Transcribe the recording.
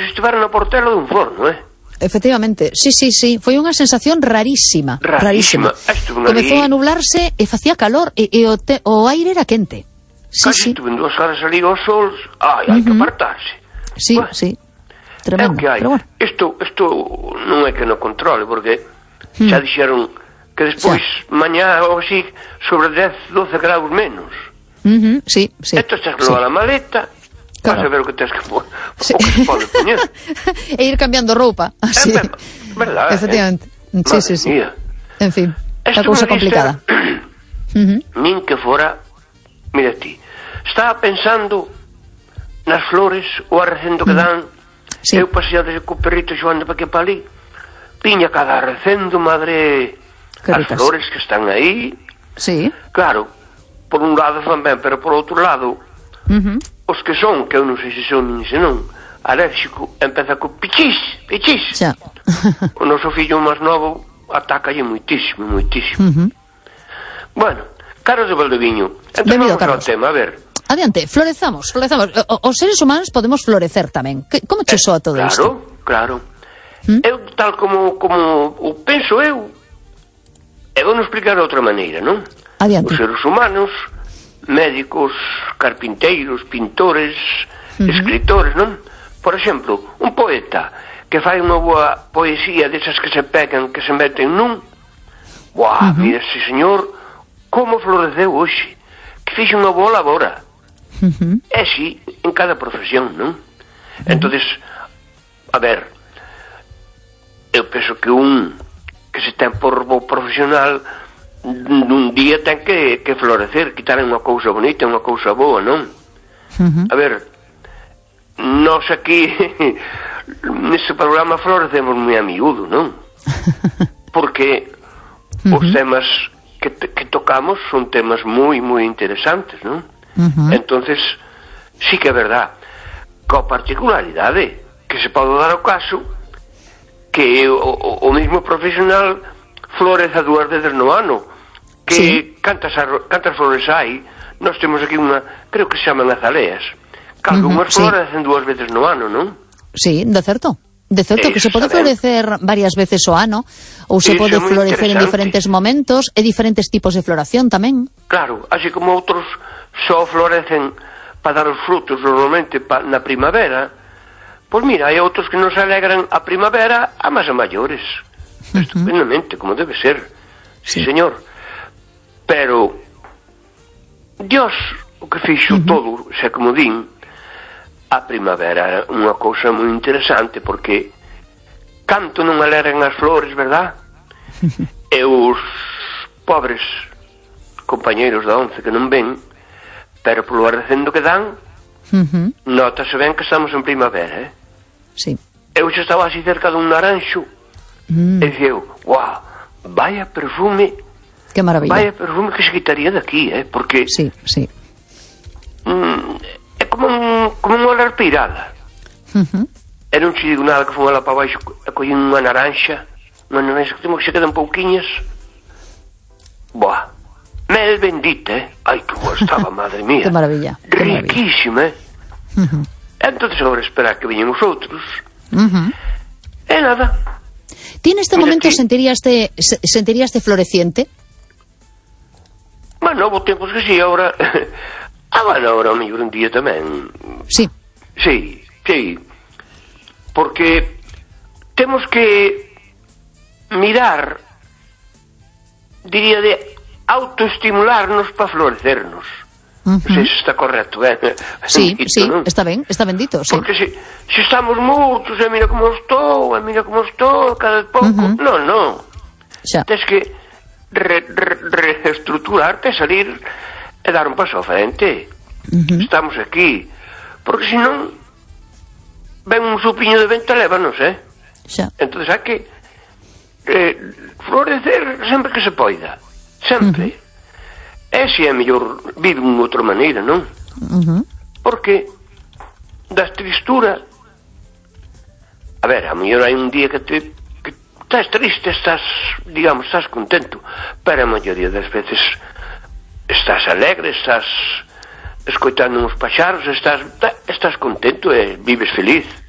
se estivera na portela dun forno, Efectivamente, sí, foi unha sensación rarísima. Comezou a nublarse e facía calor e o aire era quente. Casi tuve 2 horas ali aos sols, hai que apartarse. Sí, tremendo. É o que hai. Isto non é que non controle, porque xa dixeron que despois mañá ou así sobre 10, 12 graus menos. Sí. Esto estás que levar a maleta, vas a ver o que tens que o que se pode poñer. E ir cambiando roupa, así. Verdad, efectivamente. Sí. En fin, a cousa complicada. Nin que fora, mira ti, estaba pensando nas flores o arrecendo que dan. Eu paseado co perrito xoando pa que pa ali, piña cada arrecendo, madre, as flores que están aí. Sí. Claro, por un lado fan ben, pero por outro lado, os que son, que eu non sei se son nin se non, alérxico, empeza co pichis. Xa. O noso fillo máis novo atacalle moitísimo. Bueno, Carlos de Valdeviño, entón vamos ao tema, a ver. Adiante, florezamos. Os seres humanos podemos florecer tamén. Como che soa todo isto? Claro. Eu, tal como o penso eu, vou non explicar de outra maneira, non? Adiante. Os seres humanos, médicos, carpinteiros, pintores, escritores, non? Por exemplo, un poeta que fai unha boa poesía desas que se pegan, que se meten nun, mira ese señor como floreceu hoxe, que fixe unha boa labora. É así en cada profesión, non? Entonces, a ver, eu penso que que se ten por bo profesional nun día ten que florecer, quitar unha cousa bonita, unha cousa boa, non? A ver, nós aquí nese programa florecemos moi a miúdo, non? Porque os temas que tocamos son temas moi interesantes, non? Entonces sí que é verdad, coa particularidade que se pode dar o caso que o mismo profesional floreza 2 veces no ano, que cantas flores hai. Nós temos aquí unha, creo que se chaman azaleas, que algunhas florecen 2 veces no ano, non? Sí, de certo que se pode florecer varias veces o ano, ou se pode florecer en diferentes momentos, e diferentes tipos de floración tamén. Claro, así como outros só florecen para dar os frutos normalmente na primavera, pois mira, hai outros que nos alegran a primavera a máis a maiores, estupendamente, como debe ser, sí señor. Pero Dios o que fixo todo, xa como din, a primavera é unha cousa moi interesante, porque canto non alegran as flores, verdad? E os pobres compañeiros da once que non ven, pero polo arrecendo que dan, notase ben que estamos en primavera, Sí. Eu xa estaba así cerca dun naranxo, e dicía eu, vaya perfume, que maravilla, vaya perfume que se quitaría de aquí, porque sí. É como unha ola respirada. E non che digo nada que fun lá para baixo e collín unha naranxa que temos que se quedan pouquiñas. Mel bendita, ai que boa estaba, madre mía. Que maravilla. Riquísima, Entonces agora esperar que veñen os outros. E nada. Ti neste momento sentiríaste floreciente? Bueno, houve tempos que sí, agora agora o mellor un día tamén. Sí. Porque temos que mirar, diría, de autoestimularnos para florecernos. Non sei se está correcto, Sí, ¿no? está ben dito, sí. Porque se estamos muchos, mira como estou, cada pouco, non. Tens que reestructurarte, salir e dar un paso ao frente. Estamos aquí, porque senón ven un supiño de vento e lévanos, Entonces hai que florecer sempre que se poida, sempre. E se é mellor vive unha outra maneira, non? Porque das tristura, a ver, a mellor hai un día que estás triste, estás contento, pero a maioría das veces estás alegre, estás escoitando uns paxaros, estás contento e vives feliz.